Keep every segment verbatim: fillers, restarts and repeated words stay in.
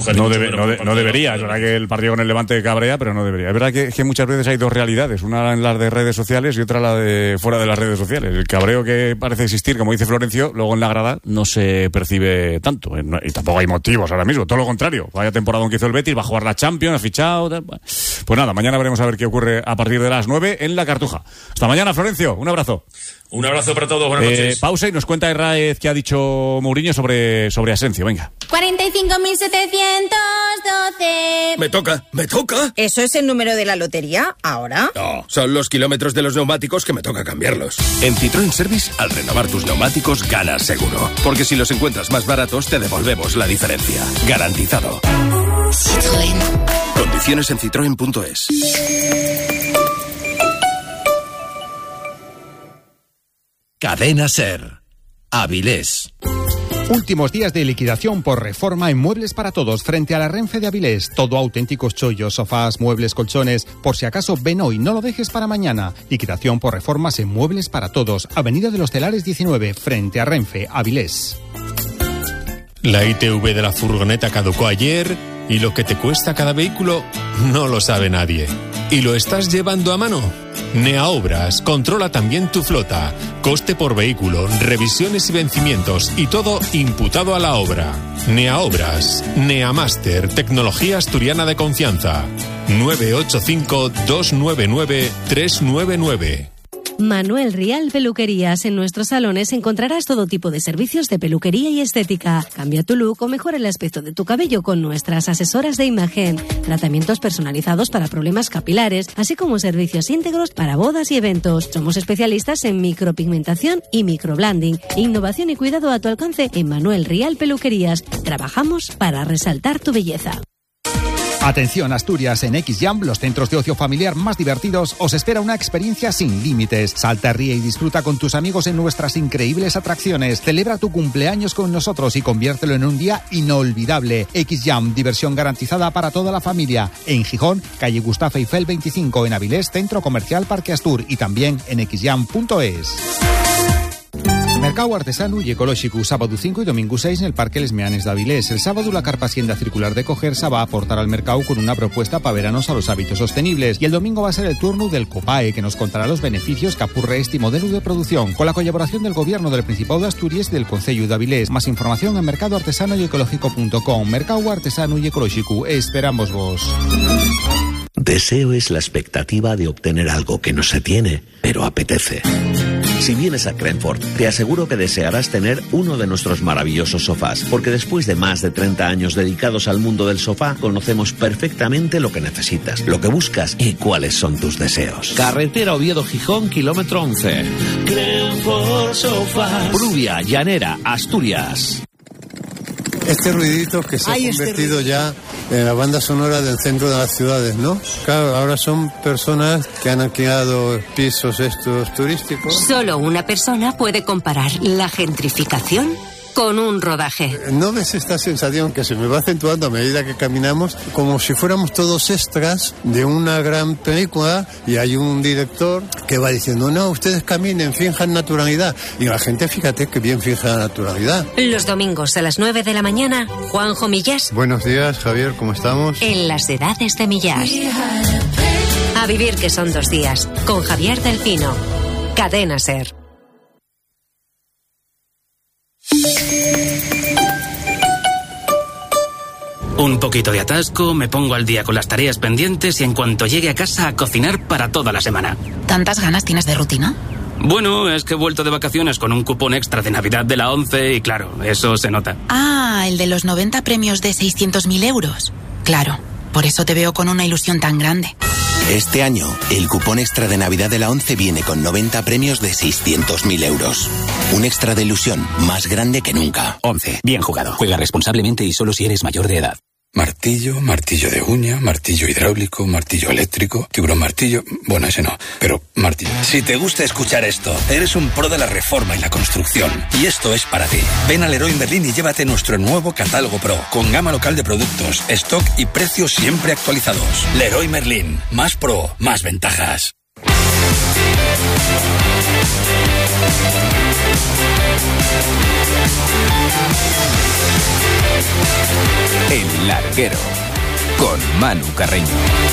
No, debe, no, de, no debería, es verdad que el partido con el Levante cabrea, pero no debería. Es verdad que, que muchas veces hay dos realidades, una en las de redes sociales y otra la de fuera de las redes sociales. El cabreo que parece existir, como dice Florencio, luego en la grada no se percibe tanto, y tampoco hay motivos ahora mismo, todo lo contrario. Vaya temporada que hizo el Betis, va a jugar la Champions, ha fichado, tal. Pues nada, mañana veremos a ver qué ocurre a partir de las nueve en la Cartuja. Hasta mañana, Florencio, un abrazo. Un abrazo para todos, buenas noches. Eh, pausa y nos cuenta Herráez qué ha dicho Mourinho sobre, sobre Asensio, venga. cuarenta y cinco mil setecientos doce. Me toca, me toca. ¿Eso es el número de la lotería ahora? No, son los kilómetros de los neumáticos que me toca cambiarlos. En Citroën Service, al renovar tus neumáticos, ganas seguro. Porque si los encuentras más baratos, te devolvemos la diferencia. Garantizado. Citroën. Condiciones en citroen punto es. Cadena Ser. Avilés. Últimos días de liquidación por reforma en Muebles para Todos frente a la Renfe de Avilés. Todo auténticos chollos, sofás, muebles, colchones. Por si acaso ven hoy, no lo dejes para mañana. Liquidación por reformas en Muebles para Todos. Avenida de los Telares diecinueve, frente a Renfe, Avilés. La I T V de la furgoneta caducó ayer y lo que te cuesta cada vehículo no lo sabe nadie. ¿Y lo estás llevando a mano? Neaobras controla también tu flota. Coste por vehículo, revisiones y vencimientos y todo imputado a la obra. Neaobras, Neamaster, tecnología asturiana de confianza. nueve ocho cinco, dos nueve nueve, tres nueve nueve. Manuel Rial Peluquerías. En nuestros salones encontrarás todo tipo de servicios de peluquería y estética. Cambia tu look o mejora el aspecto de tu cabello con nuestras asesoras de imagen. Tratamientos personalizados para problemas capilares, así como servicios íntegros para bodas y eventos. Somos especialistas en micropigmentación y microblending. Innovación y cuidado a tu alcance en Manuel Rial Peluquerías. Trabajamos para resaltar tu belleza. Atención Asturias, en X-Jam, los centros de ocio familiar más divertidos, os espera una experiencia sin límites. Salta, ríe y disfruta con tus amigos en nuestras increíbles atracciones. Celebra tu cumpleaños con nosotros y conviértelo en un día inolvidable. X-Jam, diversión garantizada para toda la familia. En Gijón, calle Gustavo Eiffel veinticinco, en Avilés, Centro Comercial Parque Astur, y también en x jam punto es. Mercado artesano y ecológico, sábado cinco y domingo seis en el Parque Les Meanes de Avilés. El sábado la carpa Hacienda Circular de Cogersa va a aportar al mercado con una propuesta para veranos a los hábitos sostenibles. Y el domingo va a ser el turno del COPAE, que nos contará los beneficios que apurre este modelo de producción, con la colaboración del Gobierno del Principado de Asturias y del Concello de Avilés. Más información en mercado artesano y ecológico punto com. Mercado artesano y ecológico, esperamos vos. Deseo es la expectativa de obtener algo que no se tiene, pero apetece. Si vienes a Crenford, te aseguro que desearás tener uno de nuestros maravillosos sofás, porque después de más de treinta años dedicados al mundo del sofá, conocemos perfectamente lo que necesitas, lo que buscas y cuáles son tus deseos. Carretera Oviedo-Gijón, kilómetro once. Crenford Sofás. Pruvia, Llanera, Asturias. Este ruidito que se Ay, ha convertido este ya en la banda sonora del centro de las ciudades, ¿no? Claro, ahora son personas que han alquilado pisos estos turísticos. Solo una persona puede comparar la gentrificación con un rodaje. ¿No ves esta sensación que se me va acentuando a medida que caminamos? Como si fuéramos todos extras de una gran película y hay un director que va diciendo, no, ustedes caminen, finjan naturalidad. Y la gente, fíjate que bien finja la naturalidad. Los domingos a las nueve de la mañana, Juanjo Millás. Buenos días, Javier, ¿cómo estamos? En las edades de Millás. A vivir que son dos días, con Javier del Pino. Cadena Ser. Un poquito de atasco, me pongo al día con las tareas pendientes y en cuanto llegue a casa a cocinar para toda la semana. ¿Tantas ganas tienes de rutina? Bueno, es que he vuelto de vacaciones con un cupón extra de Navidad de la ONCE y claro, eso se nota. Ah, el de los noventa premios de seiscientos mil euros. Claro, por eso te veo con una ilusión tan grande. Este año, el cupón extra de Navidad de la ONCE viene con noventa premios de seiscientos mil euros. Un extra de ilusión más grande que nunca. ONCE, bien jugado. Juega responsablemente y solo si eres mayor de edad. Martillo, martillo de uña, martillo hidráulico, martillo eléctrico, tiburón martillo... Bueno, ese no, pero martillo. Si te gusta escuchar esto, eres un pro de la reforma y la construcción. Y esto es para ti. Ven a Leroy Merlin y llévate nuestro nuevo catálogo Pro, con gama local de productos, stock y precios siempre actualizados. Leroy Merlin, más pro, más ventajas. El Larguero, con Manu Carreño.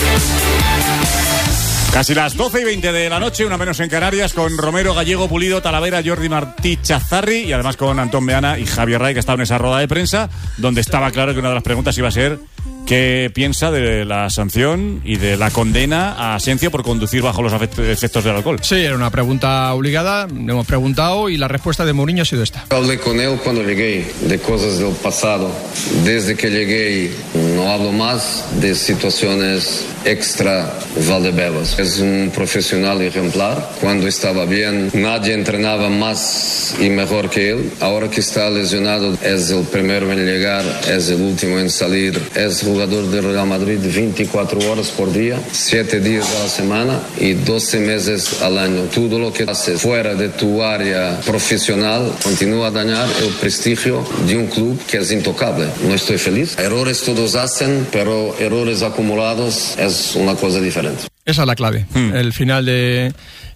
Casi las doce y veinte de la noche, una menos en Canarias, con Romero, Gallego, Pulido, Talavera, Jordi Martí, Chazarri y además con Antón Meana y Javier Ray, que ha estado en esa rueda de prensa, donde estaba claro que una de las preguntas iba a ser qué piensa de la sanción y de la condena a Asencio por conducir bajo los efectos del alcohol. Sí, era una pregunta obligada, le hemos preguntado y la respuesta de Mourinho ha sido esta. Hablé con él cuando llegué de cosas del pasado. Desde que llegué no hablo más de situaciones extra Valdebebas. Es un profesional ejemplar. Cuando estaba bien, nadie entrenaba más y mejor que él. Ahora que está lesionado, es el primero en llegar, es el último en salir. Es jugador del Real Madrid veinticuatro horas por día, siete días a la semana y doce meses al año. Todo lo que haces fuera de tu área profesional continúa a dañar el prestigio de un club que es intocable. No estoy feliz. Errores todos hacen, pero errores acumulados es una cosa diferente. Esa es la clave. Hmm. El final de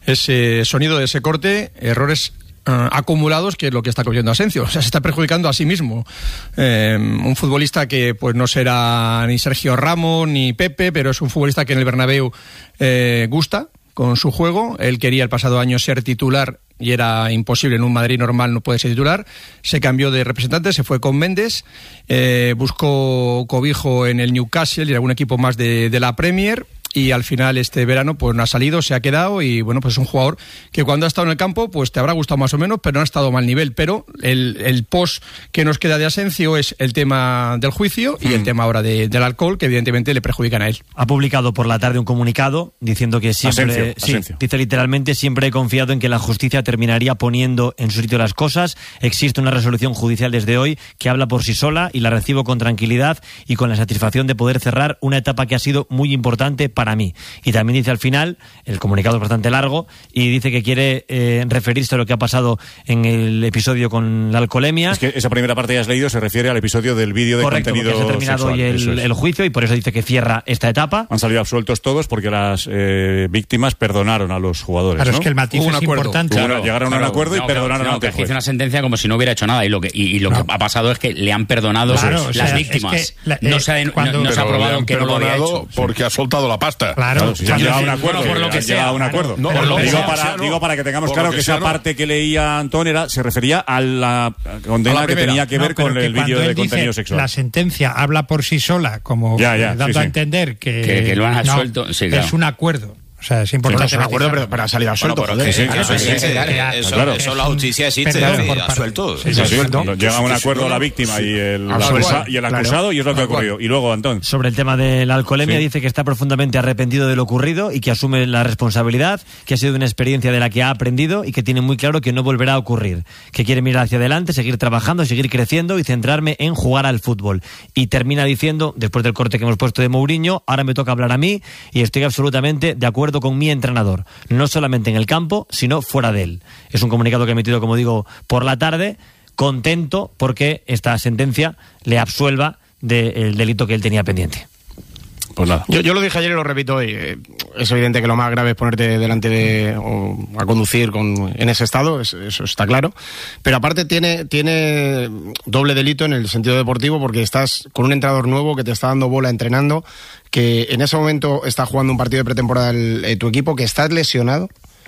ese sonido, de ese corte, errores Uh, acumulados, que es lo que está cogiendo Asencio. O sea, se está perjudicando a sí mismo. Eh, un futbolista que pues no será ni Sergio Ramos ni Pepe, pero es un futbolista que en el Bernabéu eh, gusta con su juego. Él quería el pasado año ser titular y era imposible, en un Madrid normal no puede ser titular. Se cambió de representante, se fue con Méndez, eh, buscó cobijo en el Newcastle y algún equipo más de, de la Premier. Y al final este verano pues no ha salido, se ha quedado y bueno, pues es un jugador que cuando ha estado en el campo pues te habrá gustado más o menos, pero no ha estado a mal nivel. Pero el, el post que nos queda de Asencio es el tema del juicio y mm. el tema ahora de, del alcohol, que evidentemente le perjudican a él. Ha publicado por la tarde un comunicado diciendo que siempre, Asencio, sí, Asencio. dice literalmente, siempre he confiado en que la justicia terminaría poniendo en su sitio las cosas. Existe una resolución judicial desde hoy que habla por sí sola y la recibo con tranquilidad y con la satisfacción de poder cerrar una etapa que ha sido muy importante para mí. Y también dice al final, el comunicado es bastante largo, y dice que quiere eh, referirse a lo que ha pasado en el episodio con la alcoholemia. Es que esa primera parte que has leído se refiere al episodio del vídeo de Correcto, contenido sexual. Correcto, se ha terminado hoy el, el juicio y por eso dice que cierra esta etapa. Han salido absueltos todos porque las eh, víctimas perdonaron a los jugadores. Claro, ¿no? es que el matiz Hubo es un acuerdo. importante. Hubo una, llegaron claro, a un acuerdo no, y perdonaron no, ante el juez. Hizo una sentencia como si no hubiera hecho nada y lo que, y, y lo no. que ha pasado es que le han perdonado claro, las o sea, víctimas. Es que la, eh, no se ha, cuando, no, no se ha probado que no lo había hecho. Porque ha soltado la pasta. Claro, claro si han llegado a un acuerdo. Bueno, por lo que han llegado a un acuerdo. No, pero no, digo, no, para, no, digo para que tengamos por claro que que esa no. parte que leía Antón era, se refería a la condena a la que tenía que ver no, con que el vídeo de contenido sexual. La sentencia habla por sí sola, como ya, ya, dando sí, a sí. entender que, que, que lo han absuelto. No, sí, claro. es un acuerdo. O sea, es importante. Sí, no es un acuerdo, pero, pero ha salido absuelto. Bueno, sí, sí, claro, sí, sí, sí, sí, sí, claro. Eso, Claro. eso la justicia existe, Perdón, sí, por parte. absuelto. Sí, Sí, sí, absuelto. llega a un acuerdo la víctima y el, Al acusa, cual, y el claro. acusado y es lo que ha ocurrido. Y luego, Antón. Sobre el tema de la alcoholemia, Sí. dice que está profundamente arrepentido de lo ocurrido y que asume la responsabilidad, que ha sido una experiencia de la que ha aprendido y que tiene muy claro que no volverá a ocurrir, que quiere mirar hacia adelante, seguir trabajando, seguir creciendo y centrarme en jugar al fútbol. Y termina diciendo, después del corte que hemos puesto de Mourinho, ahora me toca hablar a mí y estoy absolutamente de acuerdo con mi entrenador, no solamente en el campo, sino fuera de él. Es un comunicado que ha emitido, como digo, por la tarde, contento porque esta sentencia le absuelva del delito que él tenía pendiente. Pues nada. Yo, yo lo dije ayer y lo repito hoy. Eh, es evidente que lo más grave es ponerte delante de o a conducir con, en ese estado, es, eso está claro. Pero aparte tiene, tiene doble delito en el sentido deportivo porque estás con un entrenador nuevo que te está dando bola entrenando, que en ese momento está jugando un partido de pretemporada el, eh, tu equipo, que estás lesionado.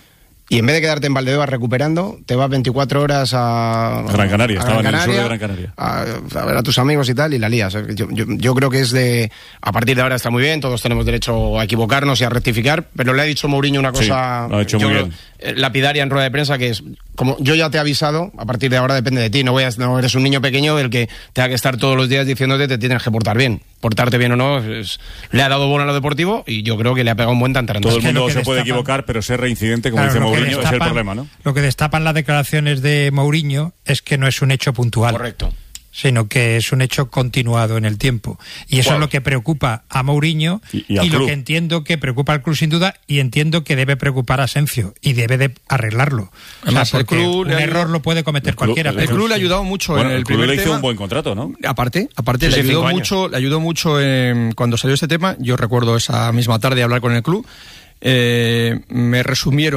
Y en vez de quedarte en Valdebebas recuperando, te vas veinticuatro horas a Gran Canaria, a estaba Gran en el sur de Canaria, Gran Canaria. A, a ver a tus amigos y tal, y la lías. Yo, yo, yo creo que es de... A partir de ahora está muy bien, todos tenemos derecho a equivocarnos y a rectificar, pero le ha dicho Mourinho una cosa... Sí, lo ha hecho yo muy creo, bien. eh, lapidaria en rueda de prensa, que es... Como yo ya te he avisado, a partir de ahora depende de ti. No, voy a, no eres un niño pequeño el que tenga que estar todos los días diciéndote te tienes que portar bien. Portarte bien o no, es, le ha dado bono a lo deportivo y yo creo que le ha pegado un buen tantarán. Todo el mundo se puede equivocar, pero ser reincidente, como claro, dice Mourinho, destapan, es el problema, ¿no? Lo que destapan las declaraciones de Mourinho es que no es un hecho puntual. Correcto. Sino que es un hecho continuado en el tiempo. Y eso wow. es lo que preocupa a Mourinho y, y, y lo que entiendo que preocupa al club sin duda y entiendo que debe preocupar a Asencio y debe de arreglarlo. Además, o sea, el club un error lo puede cometer el cualquiera. Club, el club le ha ayudado mucho bueno, en el, el club primer le hizo tema. un buen contrato, ¿no? Aparte, aparte sí, le, ayudó mucho, le ayudó mucho en, cuando salió este tema. Yo recuerdo esa misma tarde hablar con el club. Eh, me resumieron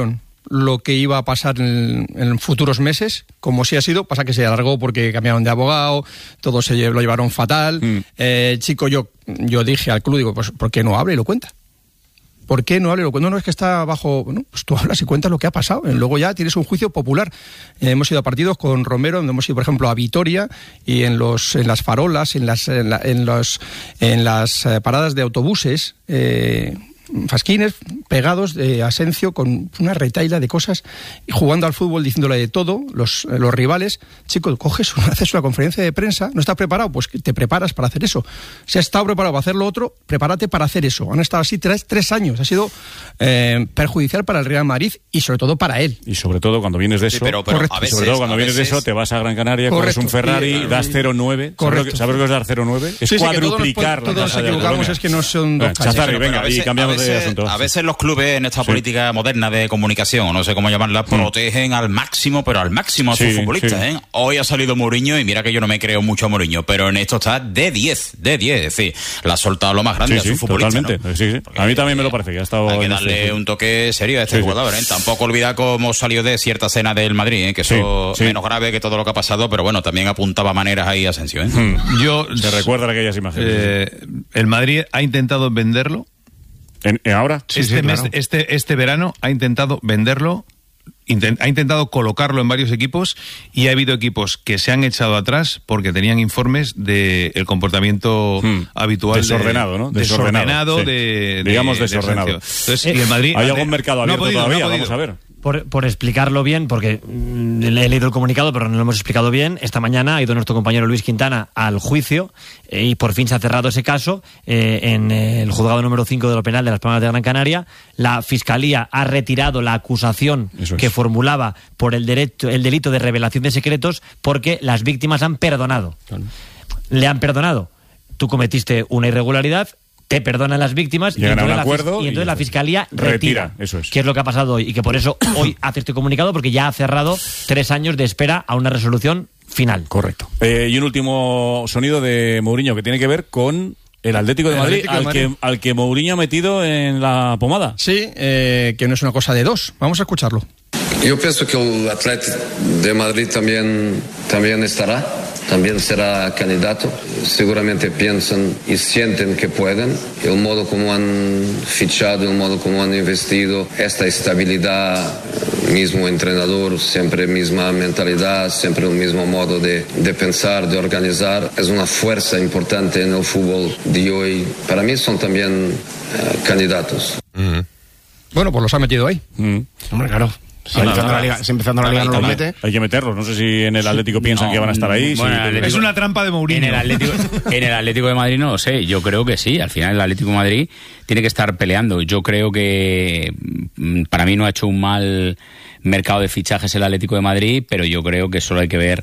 lo que iba a pasar en, en futuros meses, como sí ha sido, pasa que se alargó porque cambiaron de abogado, todo se lo llevaron fatal. Mm. Eh, chico, yo, yo dije al club, digo, pues ¿por qué no habla y lo cuenta? ¿Por qué no habla y lo cuenta? No, no es que está bajo... Bueno, pues tú hablas y cuentas lo que ha pasado. Luego ya tienes un juicio popular. Eh, hemos ido a partidos con Romero, donde hemos ido, por ejemplo, a Vitoria, y en los en las farolas, en las en, la, en los en las eh, paradas de autobuses, eh, fasquines pegados de Asencio con una retaila de cosas, y jugando al fútbol, diciéndole de todo, los, los rivales. Chico, coges, haces una conferencia de prensa, ¿no estás preparado? Pues te preparas para hacer eso. Si has estado preparado para hacer lo otro, prepárate para hacer eso. Han estado así tres, tres años. Ha sido eh, perjudicial para el Real Madrid y sobre todo para él. Y sobre todo cuando vienes de eso, sí, pero, pero a veces, sobre todo cuando vienes veces... de eso, te vas a Gran Canaria, coges un Ferrari, y, das cero nueve. ¿Sabes lo que es dar cero nueve? Es sí, cuadruplicar. Sí, todos nos, todos nos equivocamos, es que no son dos calles. Chazarri, venga, veces, y cambiamos veces, de asunto. A veces los clubes en esta sí. política moderna de comunicación, o no sé cómo llamarla, protegen mm. al máximo, pero al máximo a sus sí, futbolistas. Sí. ¿eh? Hoy ha salido Mourinho y mira que yo no me creo mucho a Mourinho, pero en esto está de diez, de diez, es decir, le ha soltado lo más grande sí, a sus sí, futbolistas. ¿no? Sí, sí. A mí también me lo parece, que ha estado... Hay que darle este... un toque serio a este sí, jugador. ¿eh? Tampoco olvidar cómo salió de cierta cena del Madrid, ¿eh? que eso sí, sí. menos grave que todo lo que ha pasado, pero bueno, también apuntaba maneras ahí a Asensio. ¿eh? Mm. Yo, Se recuerdan aquellas imágenes. Eh, el Madrid ha intentado venderlo. ¿En, en ahora? Sí, este, sí, mes, claro. este, este verano ha intentado venderlo, intent, ha intentado colocarlo en varios equipos y ha habido equipos que se han echado atrás porque tenían informes del de comportamiento hmm. habitual. Desordenado, de, ¿no? Desordenado, desordenado sí. de, digamos de, desordenado. De Entonces, eh, y el Madrid, ¿hay algún mercado abierto no podido, todavía? No Vamos a ver. Por, por explicarlo bien, porque mm, he leído el comunicado, pero no lo hemos explicado bien. Esta mañana ha ido nuestro compañero Luis Quintana al juicio eh, y por fin se ha cerrado ese caso eh, en eh, el juzgado número cinco de lo penal de Las Palmas de Gran Canaria. La Fiscalía ha retirado la acusación es. que formulaba por el, derecho, el delito de revelación de secretos porque las víctimas han perdonado. Claro. Le han perdonado. Tú cometiste una irregularidad, te perdonan las víctimas y entonces, la, acuerdo y entonces y la Fiscalía retira, retira eso es. que es lo que ha pasado hoy y que por eso hoy hace este comunicado porque ya ha cerrado tres años de espera a una resolución final. Correcto. Eh, y un último sonido de Mourinho que tiene que ver con el Atlético de Madrid, Atlético de Madrid. Al, que, al que Mourinho ha metido en la pomada. Sí, eh, que no es una cosa de dos. Vamos a escucharlo. Yo pienso que el Atlético de Madrid también, también estará. También será candidato. Seguramente piensan y sienten que pueden. El modo como han fichado, el modo como han investido, esta estabilidad, mismo entrenador, siempre misma mentalidad, siempre el mismo modo de, de pensar, de organizar, es una fuerza importante en el fútbol de hoy. Para mí son también uh, candidatos. Mm-hmm. Bueno, pues los ha metido ahí. Mm. Hombre, claro. Si empezando la liga, si empezando la liga no lo mete. Hay que meterlos. No sé si en el Atlético piensan no, que van a estar ahí. Bueno, si... Atlético, es una trampa de Mourinho. En el, Atlético, en el Atlético de Madrid no lo sé. Yo creo que sí. Al final el Atlético de Madrid tiene que estar peleando. Yo creo que para mí no ha hecho un mal mercado de fichajes el Atlético de Madrid, pero yo creo que solo hay que ver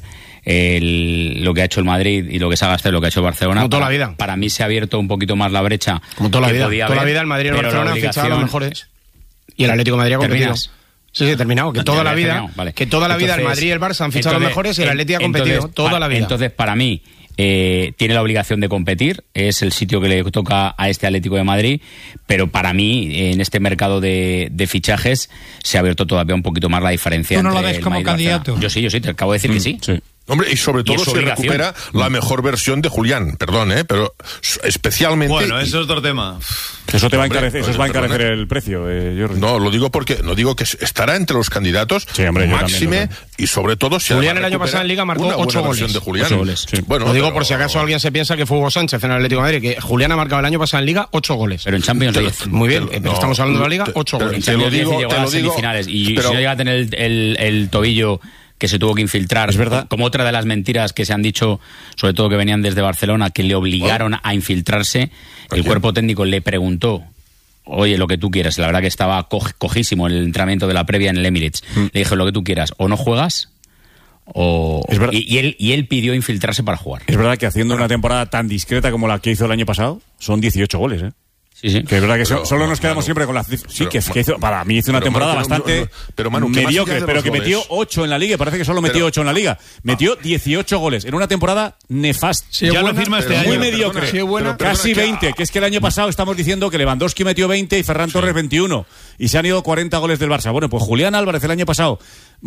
el, lo que ha hecho el Madrid y lo que se ha gastado y lo que ha hecho el Barcelona. Como toda para, la vida. Para mí se ha abierto un poquito más la brecha. Como toda la vida. Toda haber, la vida el Madrid y el Barcelona han fichado a los mejores. Y el Atlético de Madrid ha competido. ¿Terminas? Sí, sí, terminado. Que toda la vida, vale. que toda la entonces, vida el Madrid y el Barça han fichado entonces, los mejores y el Atlético ha competido entonces, toda la vida. Entonces, para mí, eh, tiene la obligación de competir. Es el sitio que le toca a este Atlético de Madrid. Pero para mí, en este mercado de, de fichajes, se ha abierto todavía un poquito más la diferencia. ¿Tú no entre lo ves el como Madrid candidato? Yo sí, yo sí, te acabo de decir mm, que sí. Sí. Hombre, y sobre todo y se recupera la mejor versión de Julián, perdón, ¿eh? Pero especialmente... Bueno, eso es otro tema. Eso te va a encarecer, eso va a encarecer el precio, eh, Jordi. No, lo digo porque, no digo que estará entre los candidatos, sí, hombre, máxime, también, y sobre todo... Si Julián el año pasado en Liga marcó ocho goles. De Julián. ocho goles. Sí. Bueno, lo digo pero... por si acaso alguien se piensa que fue Hugo Sánchez en el Atlético de Madrid, que Julián ha marcado el año pasado en Liga ocho goles. Pero en Champions diez. Muy bien, pero no, estamos hablando de la Liga, ocho goles. En Champions diez llegó a las semifinales, y si no llega a tener el, el, el tobillo... que se tuvo que infiltrar, es verdad, como otra de las mentiras que se han dicho, sobre todo que venían desde Barcelona, que le obligaron oh. a infiltrarse. El cuerpo técnico le preguntó, oye, lo que tú quieras. La verdad que estaba co cojísimo el entrenamiento de la previa en el Emirates. Mm. Le dije, lo que tú quieras, o no juegas, o... Y, y, él, y él pidió infiltrarse para jugar. Es verdad que haciendo bueno. una temporada tan discreta como la que hizo el año pasado, son dieciocho goles, ¿eh? Sí, sí. Que es verdad que pero, solo nos quedamos Manu, siempre con las cifras. Sí, pero, que, que hizo, para mí hizo una temporada Manu, bastante no, no, pero, Manu, mediocre, pero que metió ocho en la liga. Parece que solo metió pero, ocho en la liga. Metió dieciocho goles en una temporada nefasta. Sí, ya buena, lo firma este año. Muy mediocre. Sí, buena, casi que, veinte. Que es que el año pasado estamos diciendo que Lewandowski metió veinte y Ferran Torres sí. veintiuno. Y se han ido cuarenta goles del Barça. Bueno, pues Julián Álvarez el año pasado,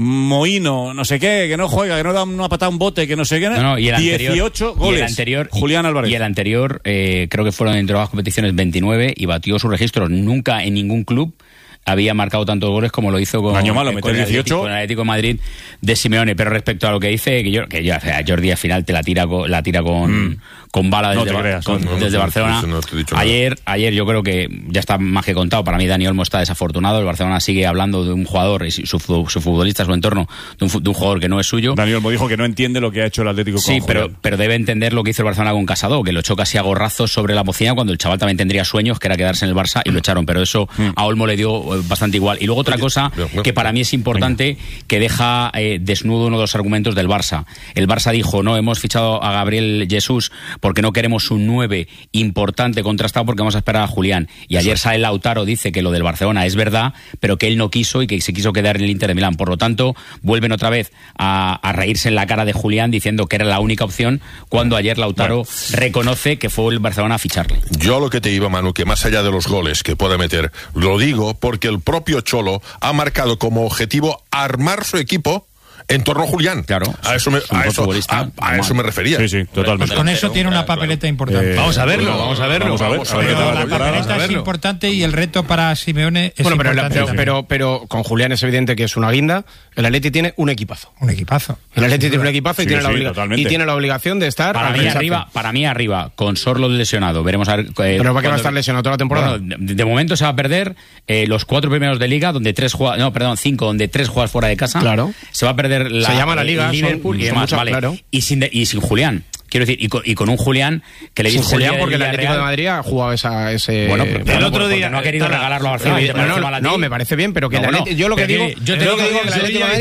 Mohino, no sé qué, que no juega, que no da una patada a un bote, que no sé qué. No, no, y el dieciocho anterior, goles. Y el anterior, Julián Álvarez. Y el anterior, eh, creo que fueron entre las competiciones veintinueve y batió sus registros. Nunca en ningún club había marcado tantos goles como lo hizo con, año malo, con, el, Atlético, con el Atlético de Madrid de Simeone. Pero respecto a lo que dice, que yo, que yo, o sea, Jordi al final te la tira con, la tira con, mm. con bala desde, no creas, con, no, desde no, Barcelona. No ayer, ayer yo creo que ya está más que contado. Para mí Dani Olmo está desafortunado. El Barcelona sigue hablando de un jugador y su, su futbolista, su entorno, de un, de un jugador que no es suyo. Dani Olmo dijo que no entiende lo que ha hecho el Atlético con Sí, pero, pero debe entender lo que hizo el Barcelona con Casado, que lo echó casi a gorrazos sobre la bocina cuando el chaval también tendría sueños, que era quedarse en el Barça, y lo echaron. Pero eso mm. a Olmo le dio bastante igual. Y luego otra cosa que para mí es importante, que deja eh, desnudo uno de los argumentos del Barça. El Barça dijo, no, hemos fichado a Gabriel Jesús porque no queremos un nueve importante contrastado porque vamos a esperar a Julián. Y ayer sale Lautaro, dice que lo del Barcelona es verdad, pero que él no quiso y que se quiso quedar en el Inter de Milán. Por lo tanto, vuelven otra vez a, a reírse en la cara de Julián diciendo que era la única opción, cuando ayer Lautaro bueno. reconoce que fue el Barcelona a ficharle. Yo lo que te iba, Manu, que más allá de los goles que puede meter, lo digo porque el propio Cholo ha marcado como objetivo armar su equipo en torno a Julián. Claro. A eso me, a eso, a, a eso me refería. Sí, sí, totalmente. Pues con eso tiene una papeleta importante. Eh, vamos a verlo, vamos a verlo. Vamos a ver. Vamos a ver. Pero la papeleta es importante y el reto para Simeone es bueno, pero, importante. La, pero, pero, pero con Julián es evidente que es una guinda. El Atleti tiene un equipazo. Un equipazo. El Atleti tiene un equipazo y, sí, tiene, sí, la obliga- y tiene la obligación de estar... Para mí arriba, para mí arriba, con Sorloth lesionado. Veremos a ver... Eh, ¿Pero para qué va a estar lesionado toda la temporada? Bueno, de, de momento se va a perder eh, los cuatro primeros de Liga, donde tres juegan... No, perdón, cinco, donde tres juegas fuera de casa. Claro. Se va a perder la... Se llama la Liga. Liverpool son, y demás, mucho, vale. Claro. Y, sin de, y sin Julián. Quiero decir, y con, y con un Julián que le Sin dice Julián porque el Atlético de Madrid ha jugado esa, ese... Bueno, pero, el bueno, otro porque día... no ha querido no, regalarlo a Barcelona. No, no, no, no, me parece bien, pero que no, el Atlético, yo lo que digo... Yo te digo que el Atlético de Madrid...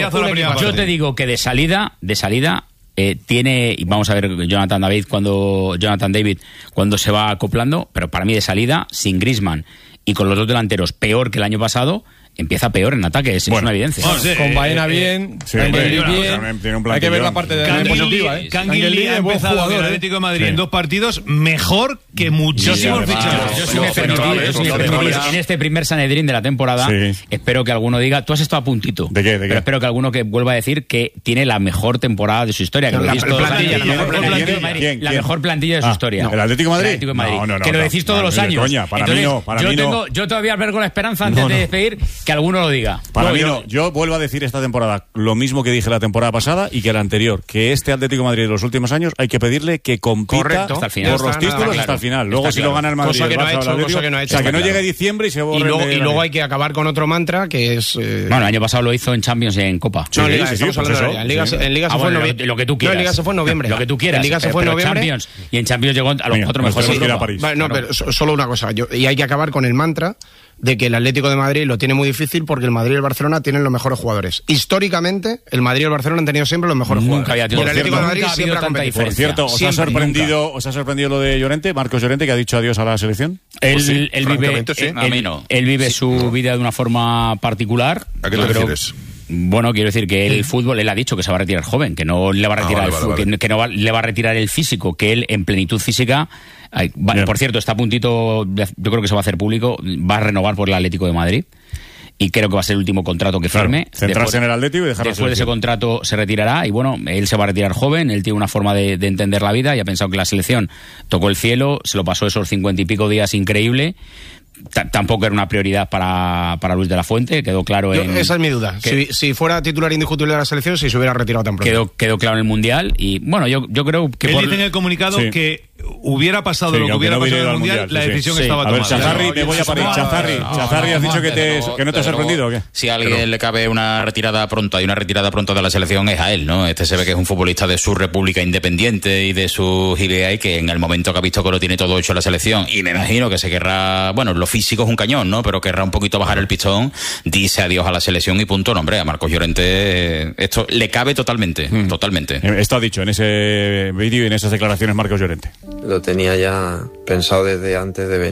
Yo te digo que de salida, de salida... Eh, tiene, y vamos a ver Jonathan David cuando Jonathan David cuando se va acoplando, pero para mí de salida, sin Griezmann y con los dos delanteros peor que el año pasado, empieza peor en ataque, es, bueno, es una evidencia. Oh, sí, con Baena eh, bien, sí, bien, bien. Hay que ver la parte de la positiva, ¿eh? Canguilí ha empezado en el Atlético de Madrid sí. en dos partidos mejor que muchísimos fichajes. Yo, si me permitís, en este primer Sanedrín de la temporada, sí. espero que alguno diga, tú has estado a puntito, ¿de qué? ¿De qué? Pero espero que alguno que vuelva a decir que tiene la mejor temporada de su historia, que lo decís todos los años. La mejor plantilla de su historia. ¿El Atlético de Madrid? Que lo decís todos los años. Para mí no, para mí no. Yo todavía albergo la esperanza antes de despedir que alguno lo diga. Para no, mí no. Yo vuelvo a decir esta temporada lo mismo que dije la temporada pasada y que la anterior, que este Atlético de Madrid de los últimos años hay que pedirle que compita Correcto, hasta el final. por los títulos claro. hasta el final. Luego está si claro. lo gana el Madrid, cosa que, el no ha hecho, Atlético, cosa que no ha hecho, o sea, que no claro. llegue diciembre y se borre. Y luego, el y luego hay que acabar con otro mantra que es... Eh... Bueno, el año pasado lo hizo en Champions y en Copa. No, sí, Liga, sí, estamos sí, hablando pues eso, en Liga, sí. en Liga se ah, fue en noviembre. Lo que tú quieras. No, en Liga se fue en noviembre. Lo que tú quieras. En Liga se fue en noviembre. Champions, y en Champions llegó a los Venga, cuatro mejores de Europa. Vale, no, pero solo una cosa. Yo, y hay que acabar con el mantra de que el Atlético de Madrid lo tiene muy difícil porque el Madrid y el Barcelona tienen los mejores jugadores. Históricamente, el Madrid y el Barcelona han tenido siempre los mejores nunca jugadores. Había y el Atlético de Madrid siempre ha competido. Por cierto, ¿os ha, sorprendido, ¿os ha sorprendido lo de Llorente, Marcos Llorente, que ha dicho adiós a la selección? Él, pues sí, él vive, sí. él, él, no. él vive sí. su vida de una forma particular. ¿A qué te refieres? Bueno, quiero decir que el fútbol, él ha dicho que se va a retirar joven, que no le va a retirar, ah, vale, el, vale, vale. Que, que no va, le va a retirar el físico, que él en plenitud física, ay, va, por cierto, está a puntito, yo creo que se va a hacer público, va a renovar por el Atlético de Madrid. Y creo que va a ser el último contrato que firme. Claro, centrarse después, en el Atlético y dejar Después de ese contrato se retirará y bueno, él se va a retirar joven, él tiene una forma de, de entender la vida y ha pensado que la selección tocó el cielo, se lo pasó esos cincuenta y pico días increíble. T- tampoco era una prioridad para, para Luis de la Fuente, quedó claro Yo, en... Esa es mi duda. Que, si, si fuera titular indiscutible de la selección, si se hubiera retirado tan pronto. Quedó, quedó claro en el Mundial y bueno, yo, yo creo que... Él por... dice en el comunicado sí. que hubiera pasado sí, lo que hubiera no pasado en el Mundial, mundial la sí, decisión sí. estaba a ver, tomada. Chazarri, me voy a parir. Chazarri, Chazarri, has dicho que, te, que no te ha sorprendido, ¿o qué? Si a alguien Pero... le cabe una retirada pronta y una retirada pronta de la selección es a él, ¿no? Este se ve que es un futbolista de su república independiente y de sus ideas y que en el momento que ha visto que lo tiene todo hecho la selección y me imagino que se querrá, bueno, lo físico es un cañón, ¿no? Pero querrá un poquito bajar el pistón, dice adiós a la selección y punto. No, hombre, a Marcos Llorente esto le cabe totalmente, hmm. totalmente. Esto ha dicho en ese vídeo y en esas declaraciones Marcos Llorente. Lo tenía ya pensado desde antes de venir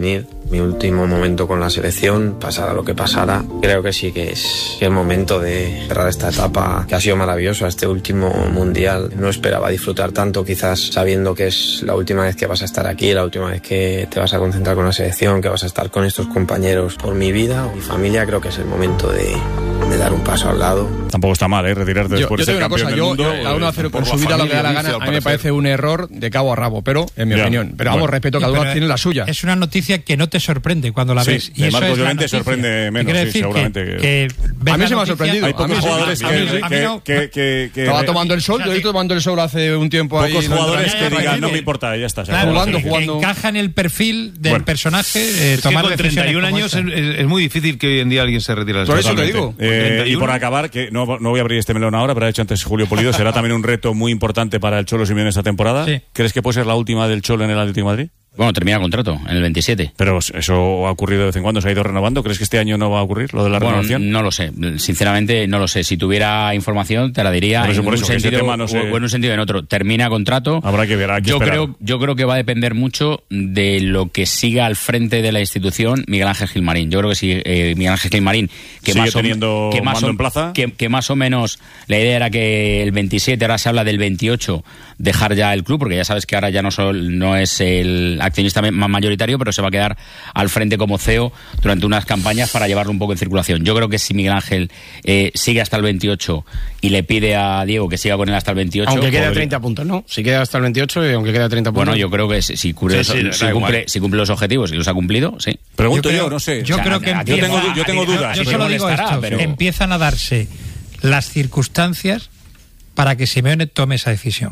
Mi último momento con la selección, pasara lo que pasara, creo que sí que es el momento de cerrar esta etapa que ha sido maravillosa, este último mundial. No esperaba disfrutar tanto, quizás sabiendo que es la última vez que vas a estar aquí, la última vez que te vas a concentrar con la selección, que vas a estar con estos compañeros por mi vida, mi familia. Creo que es el momento de, de dar un paso al lado. Tampoco está mal, ¿eh? Retirarte yo, después yo de ser una campeón cosa, del yo, mundo. yo, cada uno hace con su vida lo que da la gana. A mí me parece un error de cabo a rabo, pero en mi ya. opinión. Pero vamos, bueno. respeto, cada uno Pero tiene la suya. Es una noticia que no te sorprende cuando la Sí, ves. de Marcos Llorente sorprende menos, sí, decir seguramente que, que- que ves A mí la se me ha noticia- sorprendido. Hay pocos A mí sí, jugadores a mí- que, a mí no- que, que, que, que- Estaba tomando el sol, yo he visto tomando el sol hace un tiempo ahí. pocos no jugadores entra- que ya, ya, digan, ya, no ya. me importa, ya está. se Claro, acabó. jugando, que- que jugando. encaja en el perfil del Bueno. personaje, eh, Es que tomar con decisiones treinta y un como años es, esta. es- es muy difícil que hoy en día alguien se retire del Por eso te Totalmente. digo. Eh, y treinta y uno. por acabar, que no, no voy a abrir este melón ahora, pero ha hecho antes Julio Pulido, será también un reto muy importante para el Cholo Simeone esta temporada. Sí. ¿Crees que puede ser la última del Cholo en el Atlético de Madrid? Bueno, termina contrato en el veintisiete. Pero eso ha ocurrido de vez en cuando, se ha ido renovando. ¿Crees que este año no va a ocurrir lo de la Bueno, renovación? no lo sé, sinceramente no lo sé. Si tuviera información te la diría Por eso, en por un eso, que ese sentido tema no sé. o en un sentido o en otro. Termina contrato. Habrá que ver, hay que yo esperar. creo, yo creo que va a depender mucho de lo que siga al frente de la institución Miguel Ángel Gilmarín. Yo creo que si eh, Miguel Ángel Gilmarín, que Sigue más o, teniendo que más mando o- en plaza. que, que más o menos la idea era que el veintisiete, ahora se habla del veintiocho, dejar ya el club, porque ya sabes que ahora ya no, sol, no es el accionista más mayoritario, pero se va a quedar al frente como C E O durante unas campañas para llevarlo un poco en circulación. Yo creo que si Miguel Ángel eh, sigue hasta el veintiocho y le pide a Diego que siga con él hasta el veintiocho... Aunque quede a podría- treinta puntos, ¿no? Si queda hasta el veintiocho y aunque quede a treinta puntos. Bueno, yo creo que si, si cubre, Sí, sí, los- si da cumple, igual. si cumple los objetivos y los ha cumplido, sí. Pregunto Yo yo, creo- no sé. Yo O sea, creo que yo empieza- tengo, yo tengo dudas. Yo pero solo digo molestará, esto, pero- empiezan a darse las circunstancias para que Simeone tome esa decisión.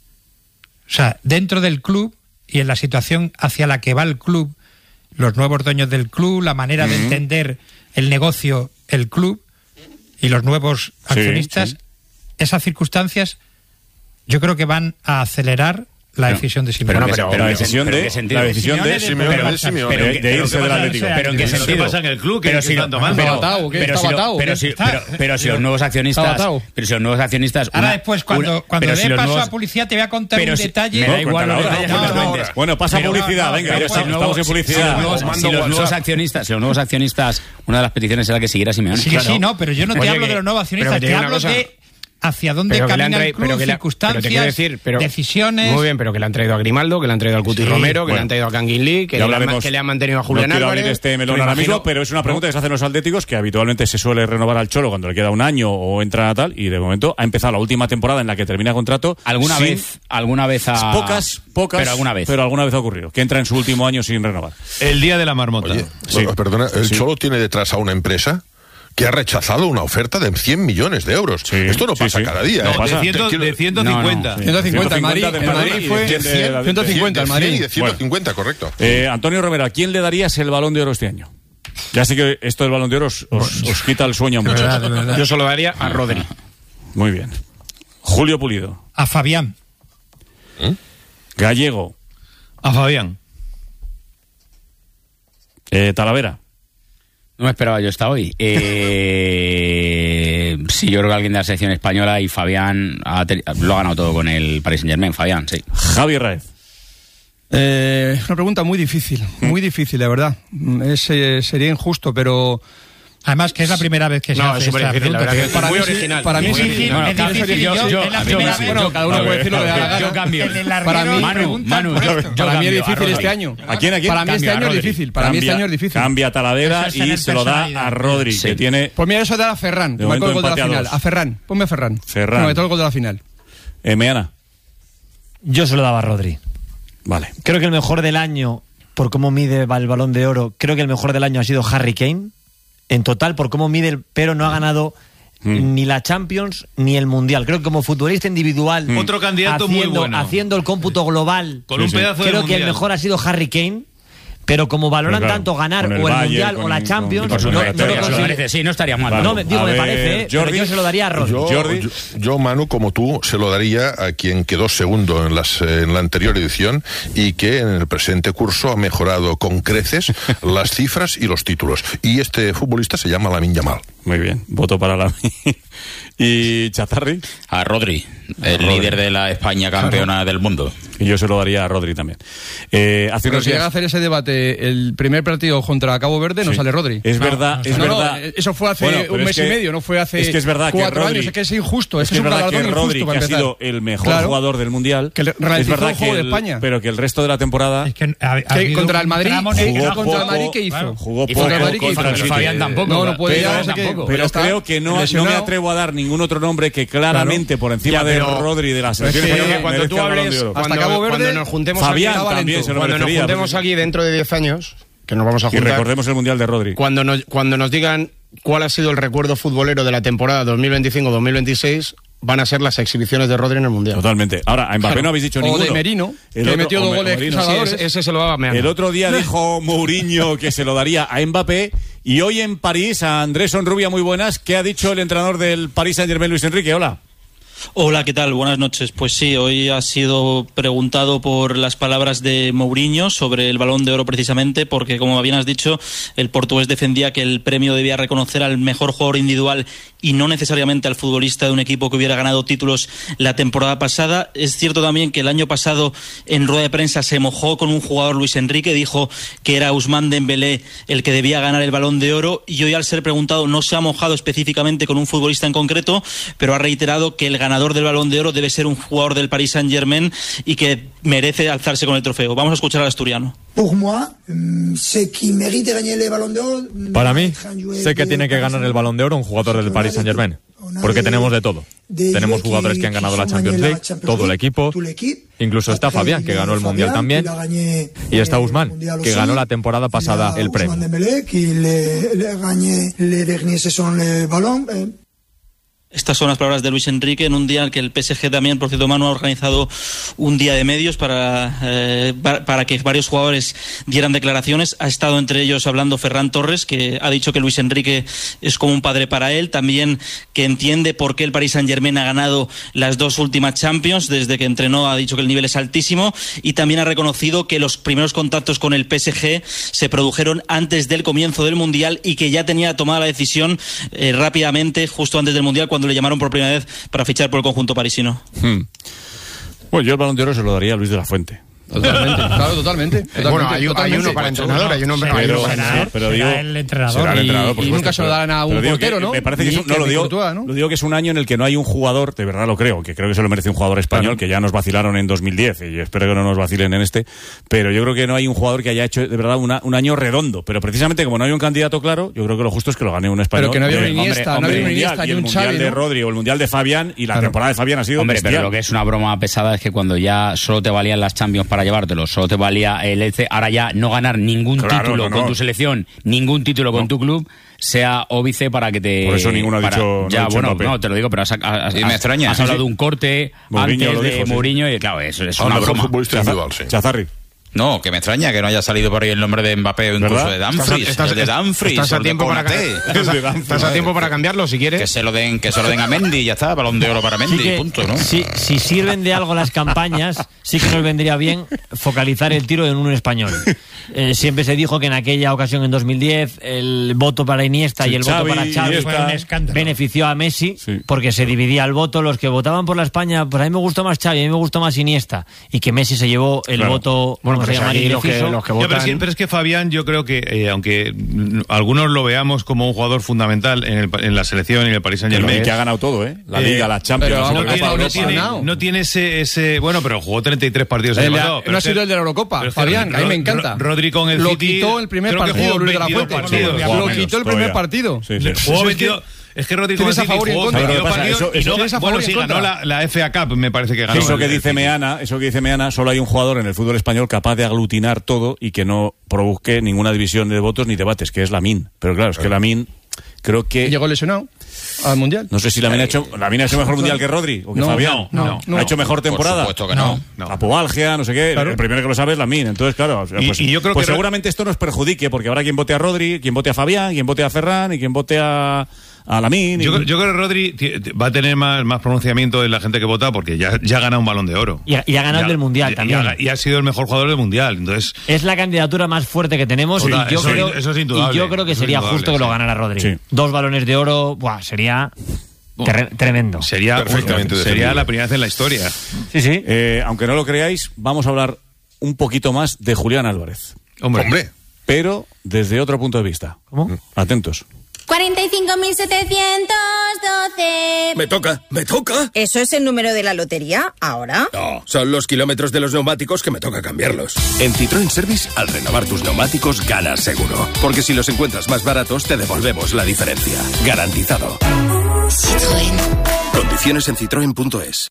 O sea, dentro del club y en la situación hacia la que va el club, los nuevos dueños del club, la manera de Ujú. entender el negocio, el club y los nuevos Sí, accionistas, sí. esas circunstancias yo creo que van a acelerar la Pero- decisión de pero Simeone. que se- pero la que se- decisión pero de qué sentido. la decisión de Simeone pero- de Simeone. pero- de- de Pero irse ¿qué del pasa? Atlético. Pero en qué ¿Pero qué sentido. pasa en el club? ¿Qué- Pero qué si están no- tomando? pero- ¿Está batado o qué? pero ¿Está si lo- batado o pero qué? si- Está- pero- pero si los nuevos accionistas, Está batado. pero si los nuevos accionistas, Ahora una- después, cuando, una- cuando pero dé si los paso nuevos- a publicidad, te voy a contar pero un si- detalle. me da igual lo que Cuéntala vayas ahora, a cuéntala contar. ahora. Bueno, pasa Pero- publicidad, no, venga, no, ya no, está, no, estamos en Si los publicidad. nuevos- Mando si los nuevos WhatsApp. accionistas, si los nuevos accionistas, una de las peticiones era que siguiera Simeone. Sí, sí, no, pero yo no te Oye, hablo que- de los nuevos pero accionistas, que te te digo una hablo cosa. de hacia dónde Pero que le han camina el traído- club, pero que le- circunstancias, pero te quiero decir, pero- decisiones. Muy bien, pero que le han traído a Grimaldo, que le han traído al Cuti Sí, Romero, que bueno. le han traído a Kangin Lee, que, Ya le han, hablaremos. que le han mantenido a Julián no quiero Álvarez. abrir este melón Me ahora imagino- mismo, pero es una pregunta que se hacen los atléticos, que habitualmente se suele renovar al Cholo cuando le queda un año o entra a tal, y de momento ha empezado la última temporada en la que termina contrato. Alguna sin- vez, alguna vez a... Pocas, pocas, Pero alguna vez. pero alguna vez ha ocurrido, que entra en su último año sin renovar. El día de la marmota. Oye, Sí. bueno, perdona, el Sí. Cholo tiene detrás a una empresa que ha rechazado una oferta de cien millones de euros. Sí, Esto no sí, pasa sí. cada día. No ¿eh? pasa. De, ciento- Te quiero- de ciento cincuenta. No, no. ciento cincuenta, el Madrid, del el Madrid Madrid fue y de cien de la- ciento cincuenta el de cien y Madrid. de ciento cincuenta, correcto. Eh, Antonio Romero, ¿a quién le darías el Balón de Oro este año? Ya sé que esto del Balón de Oro os, os- os quita el sueño a muchos. verdad, de verdad. Yo se lo daría a Rodri. Muy bien. Julio Pulido. A Fabián. Gallego. A Fabián. Eh, Talavera. No me esperaba yo hasta hoy. Eh, sí, yo creo que alguien de la selección española y Fabián ha te- lo ha ganado todo con el Paris Saint-Germain. Fabián, sí. Javi Raez. Eh, es una pregunta muy difícil, muy difícil, la verdad. Es, eh, sería injusto, pero... Además, que es la primera vez que se No, hace es súper esta difícil, la pregunta. verdad que Para muy mí sí, original. para mí Muy sí. original. Bueno, es claro, difícil, yo- yo- yo- es la yo- primera yo- vez. Bueno, cada uno A puede ver, decir lo que le da la gana. Yo cambio. En el Para larguero mí- preguntan Manu, por yo- esto. yo- Para mí es cambio a difícil Rodri. este año. ¿A quién, a quién? Para mí este Cambio a año es Rodri. difícil. Para mí este Cambia- año es difícil. Cambia a Talavera Eso es tener y se lo da personalidad. a Rodri, Sí. que tiene Pues mira, eso de a Ferran. De Me momento acuerdo el gol de la empate a final. dos. A Ferran. Ponme a Ferran. Ferran. No, me toca el gol de la final. eh, Meana. Yo se lo daba a Rodri. Vale. Creo que el mejor del año, por cómo mide el Balón de Oro, creo que el mejor del año ha sido Harry Kane. En total, por cómo mide, el- pero no ha ganado Mm. ni la Champions ni el Mundial. Creo que como futbolista individual, Mm. Otro candidato muy haciendo, bueno. haciendo el cómputo global, Con un Sí, sí. pedazo de creo que el mundial. mejor ha sido Harry Kane. Pero como valoran Pero claro, tanto ganar con o el el Bayern, Mundial con- o la con- Champions, con su no, no lo Inglaterra, ¿Os lo consigo. parece? Sí, no estaría mal. Vale. No, me, digo, A me ver, parece, ¿eh? Pero Jordi. yo se lo daría a Rodri. Yo, Jordi. yo, yo, Manu, como tú, se lo daría a quien quedó segundo en, las, eh, en la anterior edición y que en el presente curso ha mejorado con creces las cifras y los títulos. Y este futbolista se llama Lamine Yamal. Muy bien, voto para la ¿Y Chazarri? A Rodri, el Rodri. líder de la España campeona claro. del mundo. Y yo se lo daría a Rodri también. Eh, hace Pero si llega a hacer ese debate el primer partido contra Cabo Verde, no sí. sale Rodri. Es no, verdad, no, es no, verdad. No, eso fue hace bueno, un mes que, y medio, no fue hace es que es verdad cuatro que Rodri, años. Es que es injusto. Es, es, que es, es verdad que Rodri, que ha sido el mejor claro. jugador del Mundial, que es verdad el juego que de el, España. pero que el resto de la temporada... Es que ha, ha que contra el Madrid, jugó contra el Madrid, ¿qué hizo? Claro, jugó poco contra el Madrid, ¿qué hizo? Contra Fabián tampoco. No, no puede pero, tampoco. Pero creo que no me atrevo a dar ningún otro nombre que claramente por encima de Rodri de la selección española cuando tú hables hasta Cabo Verde, cuando nos juntemos Fabián aquí, también se lo cuando nos juntemos aquí dentro de diez años, que nos vamos a juntar. Y recordemos el Mundial de Rodri. Cuando nos, cuando nos digan cuál ha sido el recuerdo futbolero de la temporada dos mil veinticinco dos mil veintiséis, van a ser las exhibiciones de Rodri en el Mundial. Totalmente. Ahora, a Mbappé claro. no habéis dicho o ninguno. O de Merino, el que otro, metió dos goles salvadores. Sí, ese, ese se lo va a mear. El otro día dijo Mourinho que se lo daría a Mbappé. Y hoy en París, a Andrés Onrubia, muy buenas. ¿Qué ha dicho el entrenador del Paris Saint-Germain, Luis Enrique? Hola. Hola, ¿qué tal? Buenas noches. Pues sí, hoy ha sido preguntado por las palabras de Mourinho sobre el Balón de Oro precisamente, porque como bien has dicho, el portugués defendía que el premio debía reconocer al mejor jugador individual y no necesariamente al futbolista de un equipo que hubiera ganado títulos la temporada pasada. Es cierto también que el año pasado en rueda de prensa se mojó con un jugador, Luis Enrique, dijo que era Ousmane Dembélé el que debía ganar el Balón de Oro, y hoy al ser preguntado no se ha mojado específicamente con un futbolista en concreto, pero ha reiterado que el ganador del Balón de Oro debe ser un jugador del Paris Saint-Germain y que merece alzarse con el trofeo. Vamos a escuchar al asturiano. Para mí, sé que tiene que ganar el Balón de Oro un jugador del Paris Saint-Germain, porque tenemos de todo. Tenemos jugadores que han ganado la Champions League, todo el equipo, incluso está Fabián, que ganó el Mundial también, y está Ousmane, que ganó la temporada pasada el premio. Estas son las palabras de Luis Enrique en un día en que el P S G también, por cierto, Manu, ha organizado un día de medios para, eh, para que varios jugadores dieran declaraciones. Ha estado entre ellos hablando Ferran Torres, que ha dicho que Luis Enrique es como un padre para él, también que entiende por qué el Paris Saint-Germain ha ganado las dos últimas Champions, desde que entrenó ha dicho que el nivel es altísimo, y también ha reconocido que los primeros contactos con el P S G se produjeron antes del comienzo del Mundial y que ya tenía tomada la decisión eh, rápidamente, justo antes del Mundial, cuando le llamaron por primera vez para fichar por el conjunto parisino. Hmm. Bueno, yo el Balón de Oro se lo daría a Luis de la Fuente. Totalmente, claro, totalmente. totalmente bueno, hay, totalmente. hay uno para entrenador, hay un hombre para pero, entrenador. Sí, pero digo, el entrenador. Será el entrenador, por y, supuesto, y nunca se lo darán a un portero, ¿no? Me parece que, es un, no, lo digo, Courtois, ¿no? Lo digo que es un año en el que no hay un jugador, de verdad lo creo, que creo que se lo merece un jugador español, claro. Que ya nos vacilaron en dos mil diez y espero que no nos vacilen en este, pero yo creo que no hay un jugador que haya hecho de verdad una, un año redondo, pero precisamente como no hay un candidato claro, yo creo que lo justo es que lo gane un español. Pero que no había un Iniesta, no había un Iniesta y el un Mundial Xavi, de ¿no? Rodri o el Mundial de Fabián y la claro. temporada de Fabián ha sido Hombre, bestial. Pero lo que es una broma pesada es que cuando ya solo te valían las Champions para llevártelo, solo te valía el ahora ya no ganar ningún claro, título no, no. con tu selección, ningún título no. con tu club, sea óbice para que te... Por eso ninguno para, ha dicho... Ya, no bueno, Mbappé. no, te lo digo, pero has, has, sí, has, me extraña. has sí, hablado sí. de un corte Mourinho antes dijo, de sí. Mourinho y claro, eso es a una broma. Sí. Chazarri. No, que me extraña que no haya salido por ahí el nombre de Mbappé o incluso de Dumfries. Estás, estás, de Dumfries. Estás a tiempo para, estás, estás a tiempo para cambiarlo si quieres. Que se lo den, que se lo den a Mendy y ya está, Balón de Oro para Mendy, sí que, punto, ¿no? Si, si sirven de algo las campañas, sí que nos vendría bien focalizar el tiro en un español. Eh, siempre se dijo que en aquella ocasión, en dos mil diez, el voto para Iniesta sí, y el Xavi, voto para Xavi benefició a Messi, sí. porque se dividía el voto. Los que votaban por la España, pues a mí me gustó más Xavi, a mí me gustó más Iniesta, y que Messi se llevó el claro. voto, bueno, pues se llama los que, los que votan... pero, es que, pero es que Fabián, yo creo que, eh, aunque algunos lo veamos como un jugador fundamental en, el, en la selección y en el Paris Saint-Germain, que, que ha ganado todo, ¿eh? La Liga, eh, la Champions... Pero no, no, tiene, no, tiene, no tiene ese, ese... Bueno, pero jugó treinta y tres partidos. El, no ha sido el de la Eurocopa, Fabián, a mí me encanta. Rodri con el Lo City, quitó el primer partido, Luis de la Fuente. Lo quitó el primer partido. Jugó veintidós... Es que Rodri tienes a favor y en contra. Eso, eso, no, bueno, sí, ganó la, la F A Cup, me parece que ganó. Eso que dice Meana, eso que dice Meana, solo hay un jugador en el fútbol español capaz de aglutinar todo y que no provoque ninguna división de votos ni debates, que es Lamine. Pero claro, es que Lamine creo que... Llegó lesionado. al Mundial. No sé si Lamine ha hecho, Lamine ha hecho mejor Mundial que Rodri o que No, Fabián. no, no, no. ¿Ha hecho mejor temporada? Por supuesto que no. no. Apoalgia, no sé qué. Claro. El primero que lo sabe es Lamine. Entonces, claro, pues, Y- y yo creo pues que- seguramente esto nos perjudique, porque habrá quien vote a Rodri, quien vote a Fabián, quien vote a Ferran y quien vote a, a Lamine. Yo, y- creo- yo creo que Rodri ti- ti- va a tener más, más pronunciamiento en la gente que vota porque ya, ya ha ganado un Balón de Oro. Y ha, y ha ganado el del Mundial y- y también. ha- Y, ha sido el mejor jugador del Mundial. Entonces, Es la candidatura más fuerte que tenemos Total, y, yo eso- creo, eso es indudable. y yo creo que Eso es sería indudable, justo que lo sí. ganara Rodri. Sí. Dos balones de oro, buah, sería terre- tremendo. sería, Perfectamente sería defendible. la primera vez en la historia. Sí, sí. Eh, aunque no lo creáis, vamos a hablar un poquito más de Julián Álvarez. Hombre, Hombre, Pero desde otro punto de vista. ¿Cómo? Atentos. cuarenta y cinco mil setecientos doce. Me toca, me toca. ¿Eso es el número de la lotería ahora? No, son los kilómetros de los neumáticos que me toca cambiarlos. En Citroën Service, al renovar tus neumáticos, ganas seguro. Porque si los encuentras más baratos, te devolvemos la diferencia. Garantizado. Citroën. Condiciones en citroen punto es.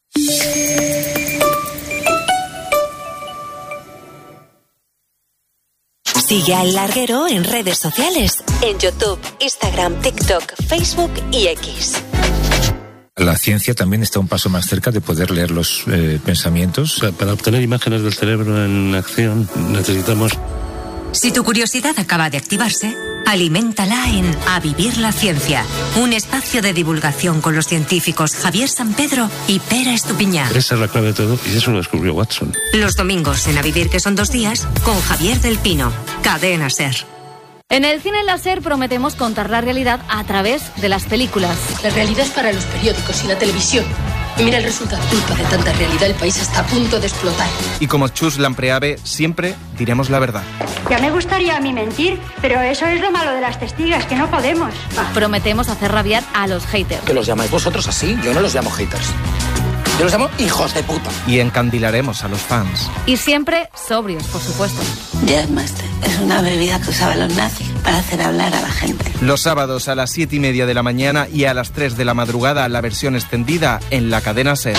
Sigue al Larguero en redes sociales, en YouTube, Instagram, TikTok, Facebook y X. La ciencia también está un paso más cerca de poder leer los eh, pensamientos. Para obtener imágenes del cerebro en acción necesitamos... Si tu curiosidad acaba de activarse, aliméntala en A Vivir la Ciencia, un espacio de divulgación con los científicos Javier San Pedro y Pera Estupiñán. Esa es la clave de todo y eso lo descubrió Watson. Los domingos en A Vivir, que son dos días, con Javier del Pino, Cadena SER. En el cine láser prometemos contar la realidad a través de las películas. La realidad es para los periódicos y la televisión. Y mira el resultado. Culpa de tanta realidad, el país está a punto de explotar. Y como Chus Lampreave, siempre diremos la verdad. Ya me gustaría a mí mentir, pero eso es lo malo de las testigas, que no podemos. Prometemos hacer rabiar a los haters. ¿Que los llamáis vosotros así? Yo no los llamo haters. Yo los llamo hijos de puta. Y encandilaremos a los fans. Y siempre sobrios, por supuesto. Jazzmaster es una bebida que usaban los nazis para hacer hablar a la gente. Los sábados a las siete y media de la mañana y a las tres de la madrugada la versión extendida en la cadena SER.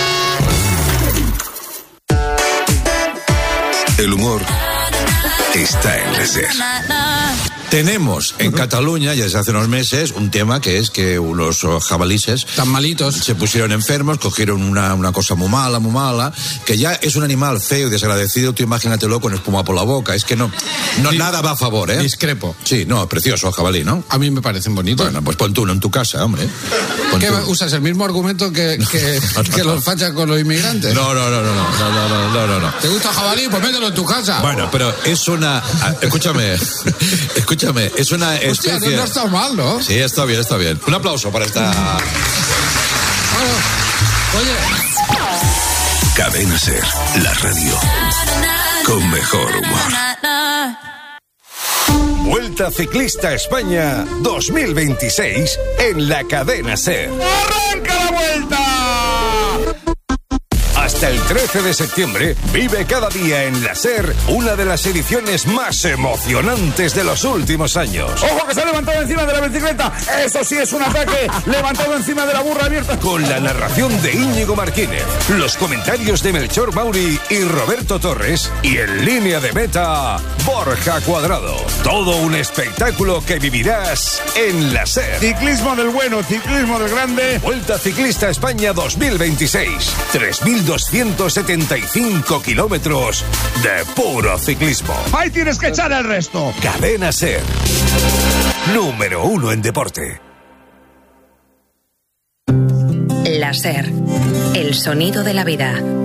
El humor está en la SER. Tenemos en Cataluña, ya desde hace unos meses, un tema que es que unos jabalíes tan malitos se pusieron enfermos, cogieron una, una cosa muy mala, muy mala, que ya es un animal feo y desagradecido, tú imagínatelo con espuma por la boca, es que no, no nada va a favor, ¿eh? Discrepo. Sí, no, precioso el jabalí, ¿no? A mí me parecen bonitos. Bueno, pues pon tú uno en tu casa, hombre. Pon ¿Qué tú. usas el mismo argumento que, que, que los fachas con los inmigrantes? No, no, no, no, no, no, no, no, no, no. ¿Te gusta el jabalí? Pues mételo en tu casa. Bueno, pero es una... ah, Escúchame, escúchame, es una especie... Hostia, no, no está mal, ¿no? Sí, está bien, está bien. Un aplauso para esta... Oye... Cadena SER, la radio con mejor humor. Vuelta Ciclista España dos mil veintiséis en la cadena SER. ¡Arranca la vuelta! Hasta el trece de septiembre, vive cada día en la SER una de las ediciones más emocionantes de los últimos años. ¡Ojo que se ha levantado encima de la bicicleta! ¡Eso sí es un ataque! ¡Levantado encima de la burra abierta! Con la narración de Íñigo Martínez, los comentarios de Melchor Mauri y Roberto Torres y en línea de meta, Borja Cuadrado. Todo un espectáculo que vivirás en la SER. Ciclismo del bueno, ciclismo del grande. Vuelta Ciclista España dos mil veintiséis. tres mil doscientos setenta y cinco kilómetros de puro ciclismo. ¡Ahí tienes que echar el resto! Cadena SER. Número uno en deporte. La SER, el sonido de la vida.